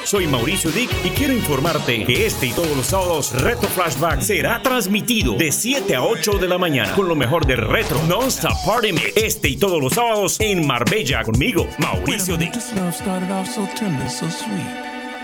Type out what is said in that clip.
Soy Mauricio Dick y quiero informarte que este y todos los sábados Retro Flashback será transmitido de 7 a 8 de la mañana con lo mejor de Retro Non-Stop Party Mix. Este y todos los sábados en Marbella conmigo, Mauricio Dick. This love started off so tender, so sweet.